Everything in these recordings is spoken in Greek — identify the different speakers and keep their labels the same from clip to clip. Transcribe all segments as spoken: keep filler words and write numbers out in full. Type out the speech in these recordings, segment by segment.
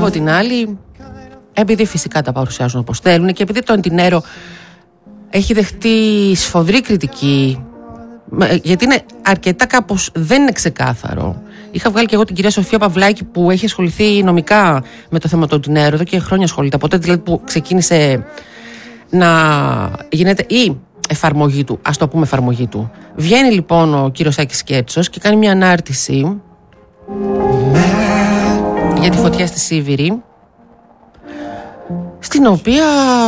Speaker 1: από την άλλη, επειδή φυσικά τα παρουσιάζουν όπως θέλουν και επειδή το Αντινέρο έχει δεχτεί σφοδρή κριτική, γιατί είναι αρκετά κάπως, δεν είναι ξεκάθαρο. Είχα βγάλει και εγώ την κυρία Σοφία Παυλάκη που έχει ασχοληθεί νομικά με το θέμα του Αντινέρο εδώ και χρόνια ασχολείται. Από τότε δηλαδή που ξεκίνησε να γίνεται η εφαρμογή του, ας το πούμε εφαρμογή του. Βγαίνει λοιπόν ο κύριος Άκης Κέρτσος και κάνει μια ανάρτηση για τη φωτιά στη Σίβηρη, στην οποία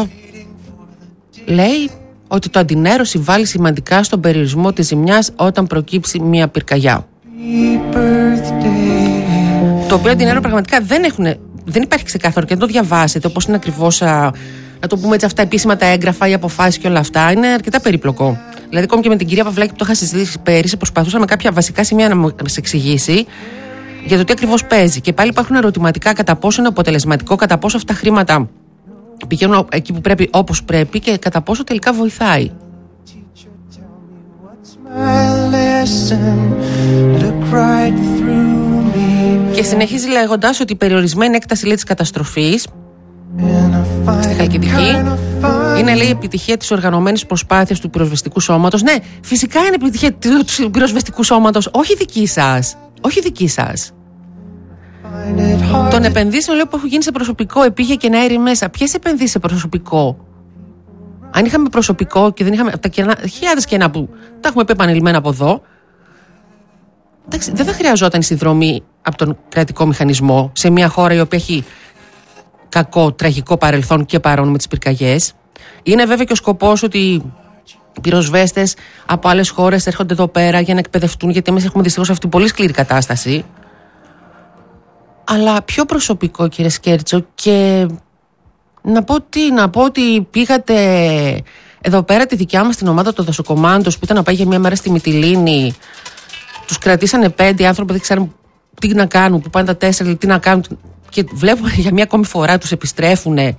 Speaker 1: λέει ότι το Αντινέρο συμβάλλει σημαντικά στον περιορισμό της ζημιάς όταν προκύψει μια πυρκαγιά. Το οποίο Αντινέρο πραγματικά δεν, έχουν, δεν υπάρχει ξεκάθαρο και δεν το διαβάσετε όπως είναι ακριβώς, α, να το πούμε έτσι, αυτά επίσημα τα έγγραφα, οι αποφάσεις και όλα αυτά. Είναι αρκετά περίπλοκο. Δηλαδή, ακόμη και με την κυρία Παυλάκη που το είχα συζητήσει πέρυσι, προσπαθούσαμε κάποια βασικά σημεία να μας εξηγήσει για το τι ακριβώς παίζει. Και πάλι υπάρχουν ερωτηματικά κατά πόσο είναι αποτελεσματικό, κατά πόσο αυτά τα χρήματα πηγαίνουν εκεί που πρέπει, όπως πρέπει και κατά πόσο τελικά βοηθάει. Και συνεχίζει λέγοντας ότι η περιορισμένη έκταση, λέει, της καταστροφής στη Χαλκιδική είναι, λέει, επιτυχία της οργανωμένης προσπάθειας του πυροσβεστικού σώματος. Ναι, φυσικά είναι επιτυχία του πυροσβεστικού σώματος, όχι δική σας. Όχι δική σας. Των επενδύσεων, λέω, που έχουν γίνει σε προσωπικό, επίγεια και αέρι μέσα. Ποιες επενδύσεις σε προσωπικό? Αν είχαμε προσωπικό και δεν είχαμε τα κενά, χιλιάδες κενά που τα έχουμε πει επανειλημμένα από εδώ, εντάξει, δεν θα χρειαζόταν η συνδρομή από τον κρατικό μηχανισμό σε μια χώρα η οποία έχει κακό, τραγικό παρελθόν και παρόν με τις πυρκαγιές. Είναι βέβαια και ο σκοπός ότι οι πυροσβέστες από άλλες χώρες έρχονται εδώ πέρα για να εκπαιδευτούν, γιατί εμείς έχουμε δυστυχώς αυτή πολύ σκληρή κατάσταση. Αλλά πιο προσωπικό, κύριε Σκέρτσο, και να πω τι, να πω ότι πήγατε εδώ πέρα τη δικιά μας την ομάδα των δασοκομάντων που ήταν να πάει για μια μέρα στη Μυτιλήνη. Τους κρατήσανε πέντε άνθρωποι, δεν ξέρουν τι να κάνουν, που πάνε τα τέσσερα, τι να κάνουν. Και βλέπουμε για μια ακόμη φορά τους επιστρέφουν. Ε,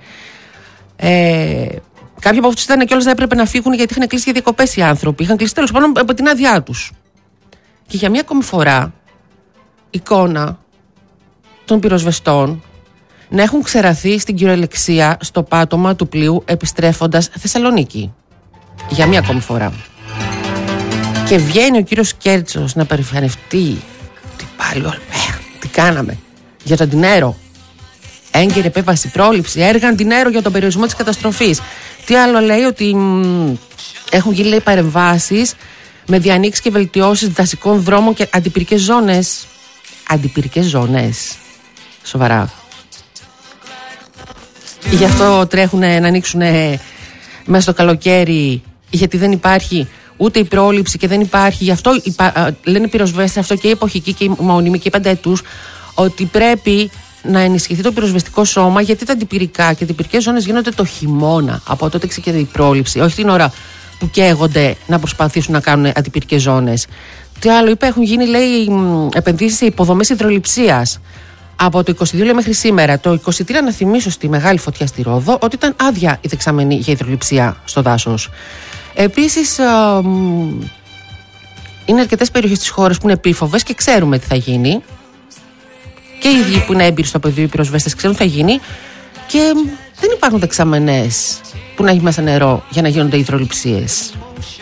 Speaker 1: κάποιοι από αυτούς ήταν κιόλας να έπρεπε να φύγουν γιατί είχαν κλείσει για διακοπές οι άνθρωποι. Είχαν κλείσει τέλος πάντων από την άδειά τους. Και για μια ακόμη φορά, εικόνα των πυροσβεστών να έχουν ξεραθεί στην κυριολεξία στο πάτωμα του πλοίου επιστρέφοντας Θεσσαλονίκη. Για μία ακόμη φορά. Και βγαίνει ο κύριος Κέρτσος να περηφανευτεί. Τι πάλι, ε, τι κάναμε για το Αντινέρο. Έγκαιρη επέμβαση, πρόληψη, έργα Αντινέρο για τον περιορισμό της καταστροφής. Τι άλλο λέει? Ότι μ, έχουν γίνει, λέει, παρεμβάσεις με διανοίξεις και βελτιώσεις δασικών δρόμων και αντιπυρικές ζώνες. Αντιπυρικές ζώνες. Σοβαρά. Γι' αυτό τρέχουν να ανοίξουν μέσα στο καλοκαίρι, γιατί δεν υπάρχει ούτε η πρόληψη και δεν υπάρχει. Γι' αυτό υπά, λένε οι πυροσβέστες, αυτό και η εποχική και η μόνιμη και οι πενταετούς, ότι πρέπει να ενισχυθεί το πυροσβεστικό σώμα, γιατί τα αντιπυρικά και οι αντιπυρικές ζώνες γίνονται το χειμώνα. Από τότε ξεκινάει η πρόληψη, όχι την ώρα που καίγονται να προσπαθήσουν να κάνουν αντιπυρικές ζώνες. Τι άλλο είπε? Έχουν γίνει, λέει, επενδύσεις σε υποδομές υδρολειψίας. Από το είκοσι δύο, λέει, μέχρι σήμερα. Το είκοσι τρία, να θυμίσω, στη μεγάλη φωτιά στη Ρόδο, ότι ήταν άδεια η δεξαμενή για υδρολειψία στο δάσος. Επίσης, α, είναι αρκετές περιοχές της χώρας που είναι επίφοβες και ξέρουμε τι θα γίνει. Και οι ίδιοι που είναι έμπειροι στο πεδίο, οι πυροσβέστες, ξέρουν τι θα γίνει. Και δεν υπάρχουν δεξαμενές που να έχει μέσα νερό για να γίνονται υδρολειψίες.